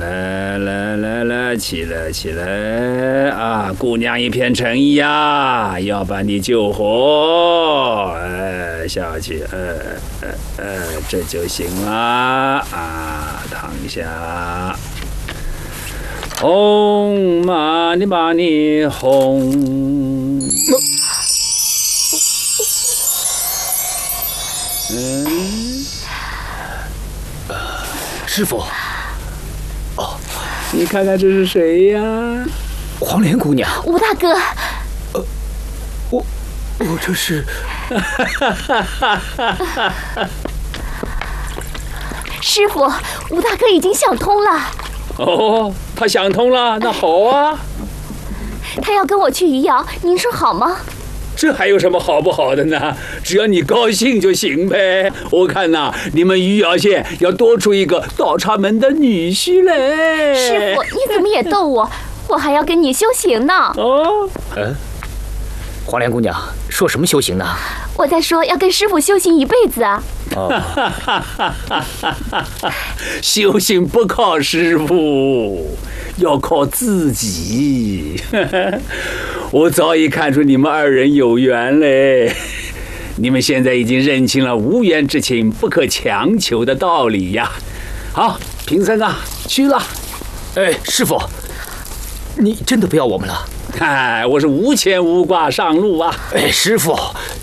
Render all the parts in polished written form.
来，起来啊！姑娘一片诚意呀，要把你救活。下去，这就行了啊！躺下。哄嘛，你把你哄。 师傅。 你看看这是谁呀？ 黄莲姑娘。 吴大哥。 我这是。 师傅，吴大哥已经想通了。 哦，他想通了，那好啊。 他要跟我去余姚，您说好吗？ 这还有什么好不好的呢？只要你高兴就行呗。我看呐，你们余姚县要多出一个倒插门的女婿嘞。 师傅，你怎么也逗我？我还要跟你修行呢。 哦， 黄莲姑娘说什么修行呢？ 我在说要跟师傅修行一辈子啊。 修行不靠师傅，要靠自己。我早已看出你们二人有缘嘞。你们现在已经认清了无缘之情不可强求的道理呀。好，贫僧啊，去了。 师傅，你真的不要我们了？ 我是无牵无挂上路啊。 师傅，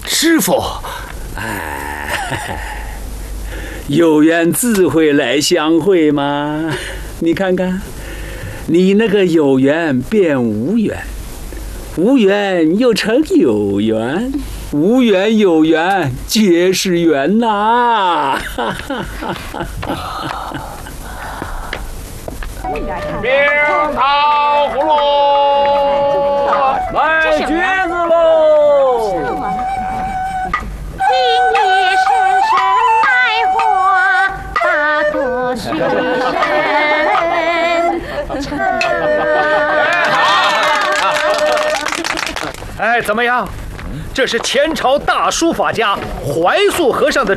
有缘自会来相会嘛。你看看，你那个有缘变无缘，无缘又成有缘，无缘有缘皆是缘呐。 冰糖葫芦， 来橘子喽！ 今夜深深来花，大哥须怎么样？这是前朝大书法家怀素和尚的